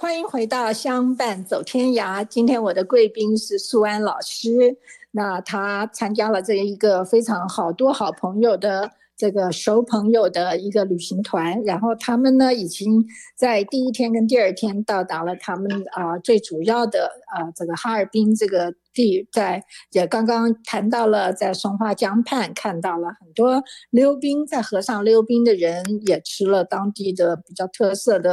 欢迎回到相伴走天涯。今天我的贵宾是苏安老师，那他参加了这一个非常好多好朋友的这个熟朋友的一个旅行团，然后他们呢已经在第一天跟第二天到达了他们最主要的这个哈尔滨这个地，也刚刚谈到了在松花江畔看到了很多溜冰，在河上溜冰的人也吃了当地的比较特色的